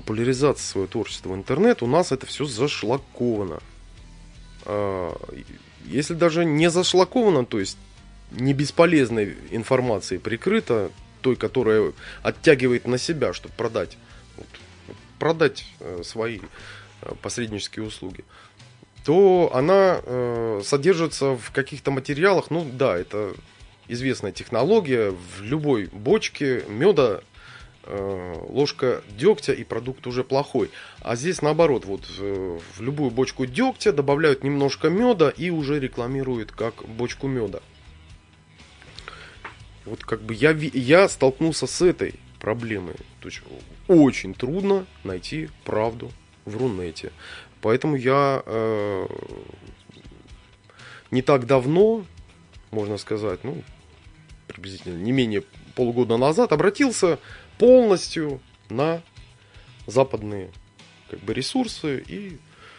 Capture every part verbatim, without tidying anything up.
популяризации своего творчества в интернет, у нас это все зашлаковано. Если даже не зашлаковано, то есть не бесполезной информацией прикрыто, той, которая оттягивает на себя, чтобы продать, вот, продать э, свои э, посреднические услуги, то она э, содержится в каких-то материалах. Ну да, это известная технология. В любой бочке меда э, ложка дегтя, и продукт уже плохой. А здесь наоборот, вот э, в любую бочку дегтя добавляют немножко меда и уже рекламируют как бочку меда. Вот как бы я, я столкнулся с этой проблемой. То есть очень трудно найти правду в Рунете. Поэтому я э, не так давно, можно сказать, ну, приблизительно не менее полугода назад, обратился полностью на западные как бы ресурсы, и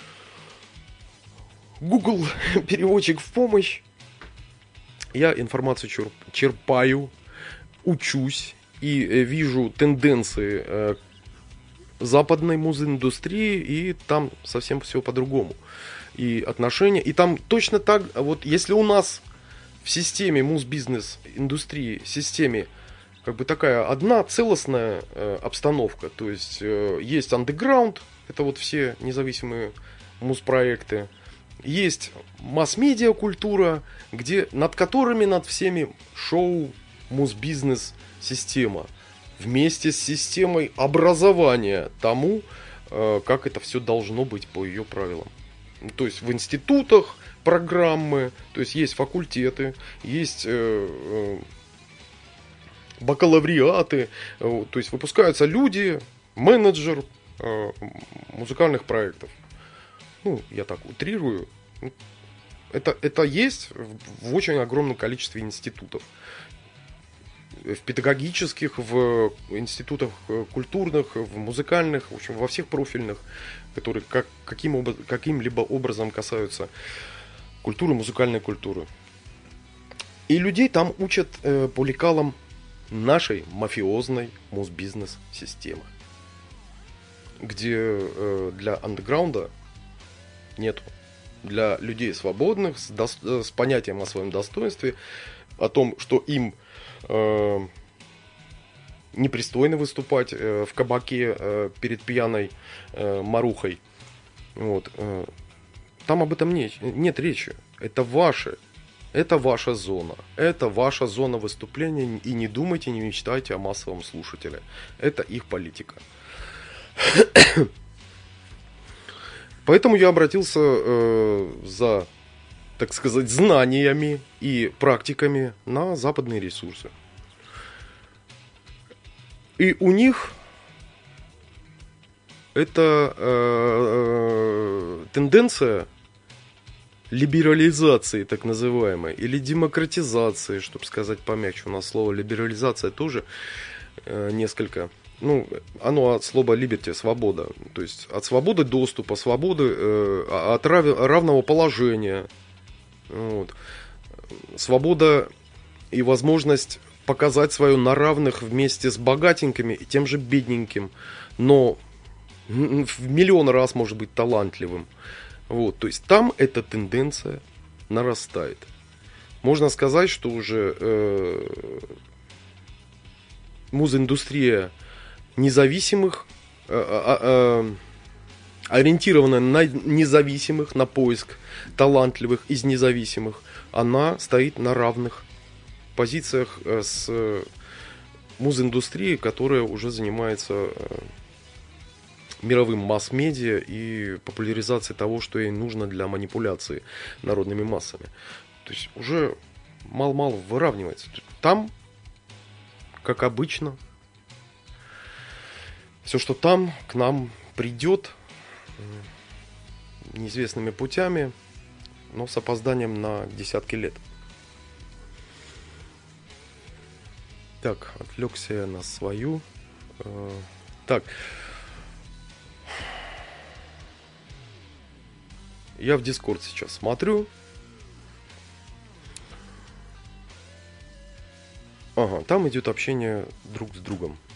Google переводчик в помощь. Я информацию черпаю, учусь и вижу тенденции э, западной музыиндустрии, и там совсем все по-другому. И отношения, и там точно так, вот если у нас в системе муз-бизнес индустрии, системе как бы такая одна целостная э, обстановка, то есть э, есть андеграунд, это вот все независимые муз-проекты, есть масс-медиа культура, где, над которыми, над всеми шоу, муз-бизнес система. Вместе с системой образования тому, э, как это все должно быть по ее правилам. То есть в институтах программы, то есть есть факультеты, есть э, э, бакалавриаты, э, то есть выпускаются люди, менеджер э, музыкальных проектов. Ну, я так утрирую. Это, это есть в, в очень огромном количестве институтов. В педагогических, в институтах культурных, в музыкальных, в общем, во всех профильных, которые как, каким, каким-либо образом касаются культуры, музыкальной культуры. И людей там учат э, по лекалам нашей мафиозной муз-бизнес-системы, где э, для андеграунда нету. Для людей свободных, с, до, с понятием о своем достоинстве, о том, что им э, непристойно выступать э, в кабаке э, перед пьяной э, марухой. Вот, э, там об этом не, нет речи. Это ваше. Это ваша зона. Это ваша зона выступления. И не думайте, не мечтайте о массовом слушателе. Это их политика. Поэтому я обратился э, за, так сказать, знаниями и практиками на западные ресурсы. И у них это э, тенденция либерализации, так называемой, или демократизации, чтобы сказать помягче. У нас слово либерализация тоже э, несколько... Ну, оно от слова liberty, свобода. То есть от свободы доступа, свободы, э, от рав, равного положения. Вот. Свобода и возможность показать свое на равных вместе с богатенькими и тем же бедненьким. Но в миллион раз может быть талантливым. Вот. То есть там эта тенденция нарастает. Можно сказать, что уже э, музиндустрия независимых, э, э, э, ориентированная на независимых, на поиск талантливых из независимых, она стоит на равных позициях э, с музиндустрией, которая уже занимается э, мировым масс-медиа и популяризацией того, что ей нужно для манипуляции народными массами. То есть уже мало-мало выравнивается. Там, как обычно, все, что там, к нам придет неизвестными путями, но с опозданием на десятки лет. Так, отвлекся я на свою. Так. Я в Discord сейчас смотрю. Ага, там идет общение друг с другом.